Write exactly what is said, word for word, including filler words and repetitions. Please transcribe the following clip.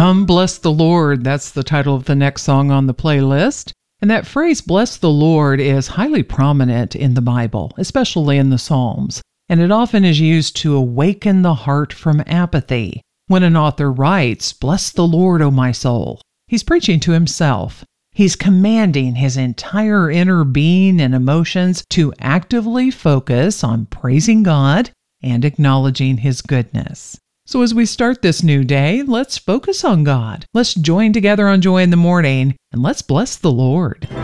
Come bless the Lord. That's the title of the next song on the playlist. And that phrase, bless the Lord, is highly prominent in the Bible, especially in the Psalms. And it often is used to awaken the heart from apathy. When an author writes, bless the Lord, O my soul, he's preaching to himself. He's commanding his entire inner being and emotions to actively focus on praising God and acknowledging his goodness. So as we start this new day, let's focus on God. Let's join together on Joy in the Morning, and let's bless the Lord.